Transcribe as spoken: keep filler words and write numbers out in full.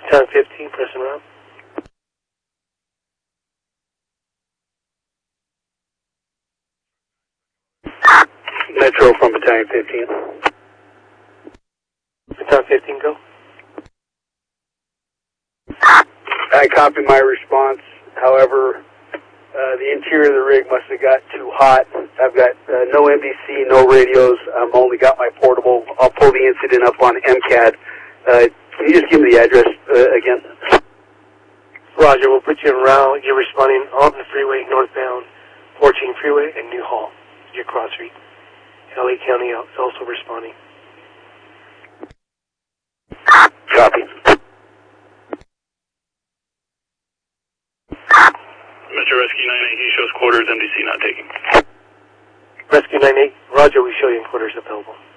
Battalion fifteen, pressing around. Metro from Battalion fifteen. Battalion fifteen, go. I copy my response. However, uh, the interior of the rig must have got too hot. I've got uh, no M D C, no radios. I've only got my portable. I'll pull the incident up on M C A D. Uh, can you just give me the address uh, again? Roger, we'll put you around. You're responding on the freeway northbound, fourteen Freeway and New Hall. Your cross street. L A County also responding. Copy. Mister Rescue nine eight, he shows quarters, M D C not taking. Rescue nine eight, Roger, we show you in quarters available.